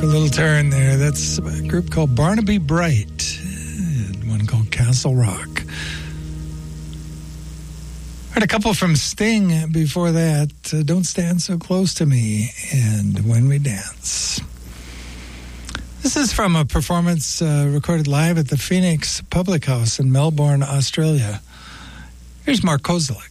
Took a little turn there. That's a group called Barnaby Bright, and one called Castle Rock. Heard a couple from Sting before that. Don't Stand So Close to Me and When We Dance. This is from a performance recorded live at the Phoenix Public House in Melbourne, Australia. Here's Mark Kozelek.